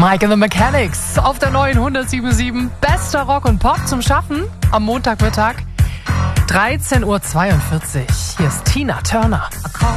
Mike and the Mechanics auf der neuen 107.7. Bester Rock und Pop zum Schaffen am Montagmittag. 13:42 Uhr. Hier ist Tina Turner.